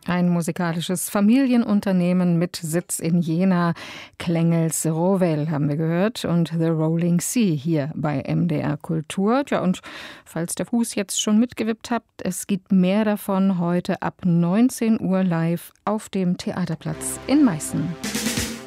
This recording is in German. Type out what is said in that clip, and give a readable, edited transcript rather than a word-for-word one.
Ein musikalisches Familienunternehmen mit Sitz in Jena. Klengels Rowell haben wir gehört und The Rolling Sea hier bei MDR Kultur. Tja, und falls der Fuß jetzt schon mitgewippt habt, es gibt mehr davon heute ab 19 Uhr live auf dem Theaterplatz in Meißen.